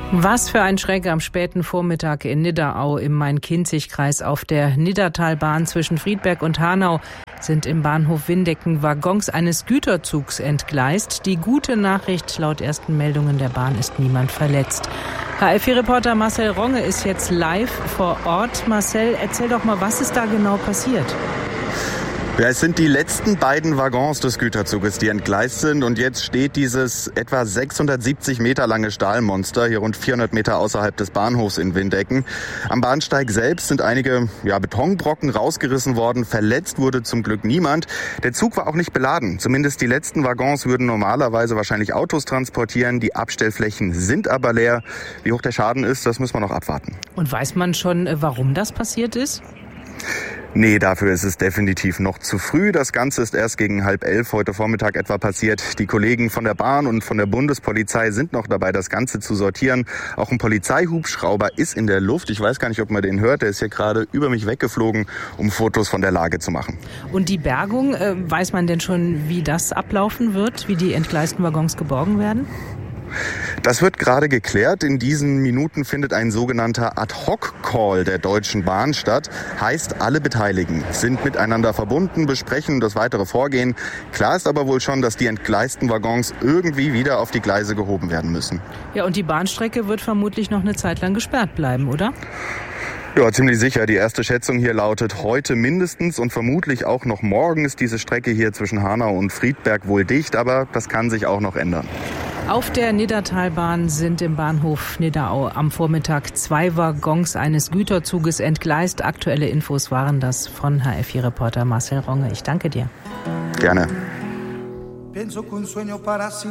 Was für ein Schreck am späten Vormittag in Nidderau im Main-Kinzig-Kreis. Auf der Niddertalbahn zwischen Friedberg und Hanau sind im Bahnhof Windecken Waggons eines Güterzugs entgleist. Die gute Nachricht: laut ersten Meldungen der Bahn ist niemand verletzt. HF4-Reporter Marcel Ronge ist jetzt live vor Ort. Marcel, erzähl doch mal, was ist da genau passiert? Ja, es sind die letzten beiden Waggons des Güterzuges, die entgleist sind. Und jetzt steht dieses etwa 670 Meter lange Stahlmonster hier rund 400 Meter außerhalb des Bahnhofs in Windecken. Am Bahnsteig selbst sind einige Betonbrocken rausgerissen worden. Verletzt wurde zum Glück niemand. Der Zug war auch nicht beladen. Zumindest die letzten Waggons würden normalerweise wahrscheinlich Autos transportieren. Die Abstellflächen sind aber leer. Wie hoch der Schaden ist, das müssen wir noch abwarten. Und weiß man schon, warum das passiert ist? Nee, dafür ist es definitiv noch zu früh. Das Ganze ist erst gegen 10:30 heute Vormittag etwa passiert. Die Kollegen von der Bahn und von der Bundespolizei sind noch dabei, das Ganze zu sortieren. Auch ein Polizeihubschrauber ist in der Luft. Ich weiß gar nicht, ob man den hört. Der ist hier gerade über mich weggeflogen, um Fotos von der Lage zu machen. Und die Bergung, weiß man denn schon, wie das ablaufen wird, wie die entgleisten Waggons geborgen werden? Das wird gerade geklärt. In diesen Minuten findet ein sogenannter Ad-Hoc-Call der Deutschen Bahn statt. Heißt, alle Beteiligten sind miteinander verbunden, besprechen das weitere Vorgehen. Klar ist aber wohl schon, dass die entgleisten Waggons irgendwie wieder auf die Gleise gehoben werden müssen. Ja, und die Bahnstrecke wird vermutlich noch eine Zeit lang gesperrt bleiben, oder? Ja, ziemlich sicher. Die erste Schätzung hier lautet heute mindestens und vermutlich auch noch morgen ist diese Strecke hier zwischen Hanau und Friedberg wohl dicht, aber das kann sich auch noch ändern. Auf der Niddertalbahn sind im Bahnhof Nidderau am Vormittag 2 Waggons eines Güterzuges entgleist. Aktuelle Infos waren das von HF4-Reporter Marcel Ronge. Ich danke dir. Gerne.